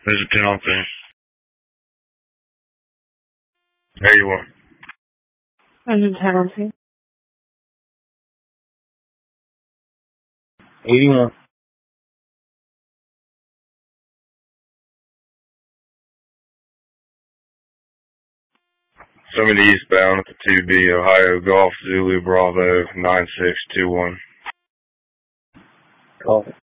There's a penalty. There you are. There's a penalty. 81. Somebody eastbound at the 2B, Ohio Golf Zulu Bravo 9621. Call.